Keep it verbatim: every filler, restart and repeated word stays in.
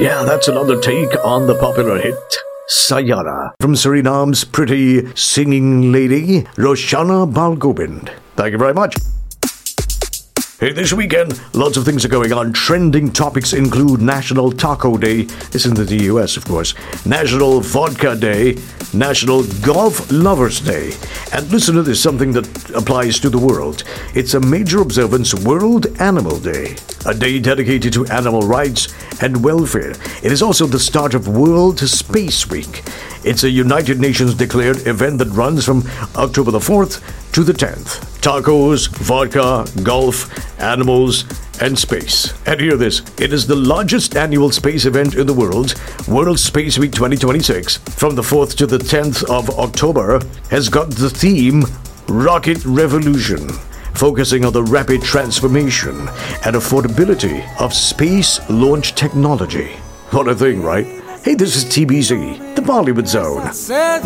Yeah, that's another take on the popular hit Sayara from Suriname's pretty singing lady, Roshana Balgobind. Thank you very much. Hey, this weekend, lots of things are going on. Trending topics include National Taco Day, this is in the U S, of course, National Vodka Day, National Golf Lovers Day. And listen to this, something that applies to the world. It's a major observance, World Animal Day, a day dedicated to animal rights and welfare. It is also the start of World Space Week. It's a United Nations declared event that runs from October the fourth to the tenth. Tacos, vodka, golf, animals, and space. And hear this, it is the largest annual space event in the world. World Space Week twenty twenty-six, from the fourth to the tenth of October, has got the theme Rocket Revolution, focusing on the rapid transformation and affordability of space launch technology. What a thing, right? Hey, this is T B Z, the Bollywood Zone.